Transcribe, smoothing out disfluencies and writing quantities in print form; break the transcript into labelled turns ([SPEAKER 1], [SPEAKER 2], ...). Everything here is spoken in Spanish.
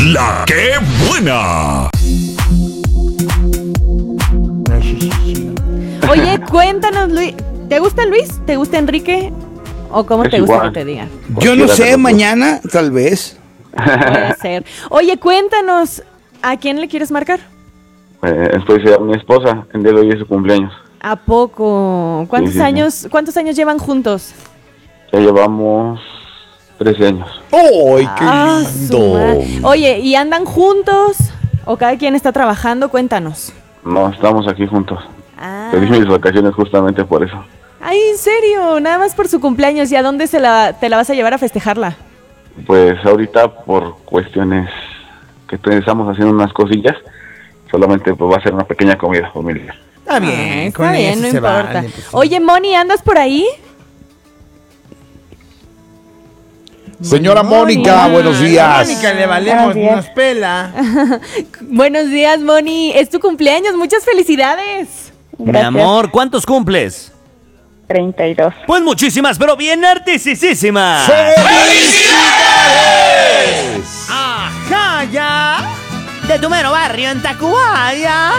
[SPEAKER 1] La que buena.
[SPEAKER 2] Oye, cuéntanos, Luis. ¿Te gusta Luis? ¿Te gusta Enrique? ¿O cómo
[SPEAKER 3] Es
[SPEAKER 2] te gusta
[SPEAKER 3] igual.
[SPEAKER 2] que te diga?
[SPEAKER 4] Yo no sé, mañana, tal vez.
[SPEAKER 2] Puede ser. Oye, cuéntanos, ¿a quién le quieres marcar?
[SPEAKER 3] Pues a mi esposa, el día de hoy es su cumpleaños.
[SPEAKER 2] ¿A poco? ¿Cuántos
[SPEAKER 3] Sí.
[SPEAKER 2] años llevan juntos?
[SPEAKER 3] Ya llevamos 13 años.
[SPEAKER 4] ¡Ay, qué
[SPEAKER 2] Ah, su madre.
[SPEAKER 4] lindo!
[SPEAKER 2] Oye, ¿y andan juntos? ¿O cada quien está trabajando? Cuéntanos.
[SPEAKER 3] No, estamos aquí juntos.
[SPEAKER 2] Ah.
[SPEAKER 3] Pedí mis vacaciones justamente por eso.
[SPEAKER 2] Ay, ¿en serio? Nada más por su cumpleaños. ¿Y a dónde te la vas a llevar a festejarla?
[SPEAKER 3] Pues ahorita por cuestiones que estamos haciendo unas cosillas, solamente pues va a ser una pequeña comida familiar.
[SPEAKER 4] Está bien,
[SPEAKER 2] Está
[SPEAKER 4] con
[SPEAKER 2] bien,
[SPEAKER 4] eso
[SPEAKER 2] no
[SPEAKER 4] se
[SPEAKER 2] importa.
[SPEAKER 4] vale, pues.
[SPEAKER 2] Oye, Moni, ¿andas por ahí?
[SPEAKER 4] Señora Mónica, buenos días.
[SPEAKER 5] Mónica, le valemos, nos pela.
[SPEAKER 2] Buenos días, Moni. Es tu cumpleaños. Muchas felicidades.
[SPEAKER 6] Mi amor, ¿cuántos cumples?
[SPEAKER 7] 32.
[SPEAKER 6] Pues muchísimas, pero bien artisísimas.
[SPEAKER 5] ¡Ajá, ya!
[SPEAKER 6] De tu mero barrio en Tacubaya.